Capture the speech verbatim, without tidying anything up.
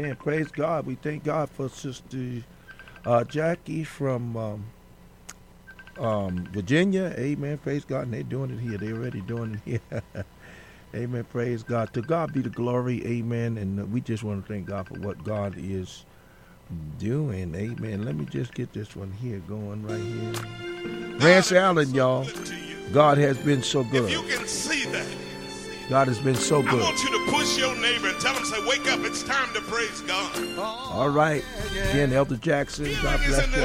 And praise God. We thank God for Sister uh, Jackie from um, um, Virginia. Amen. Praise God. And they're doing it here. They're already doing it here. Amen. Praise God. To God be the glory. Amen. And we just want to thank God for what God is doing. Amen. Let me just get this one here going right here. Rance Allen, y'all. God has been so good. If you can see that, God has been so good. I want you to push your neighbor and tell him, say, wake up, it's time to praise God. All right. Again, Elder Jackson, God bless you.